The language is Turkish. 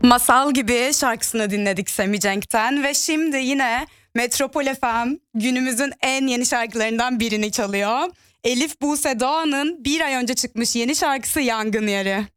Masal gibi şarkısını dinledik Semi Cenk'ten ve şimdi yine Metropol FM günümüzün en yeni şarkılarından birini çalıyor. Elif Buse Doğan'ın bir ay önce çıkmış yeni şarkısı Yangın Yarı.